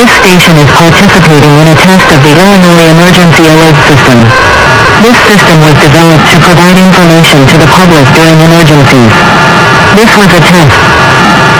This station is participating in a test of the Illinois Emergency Alert System. This system was developed to provide information to the public during emergencies. This was a test.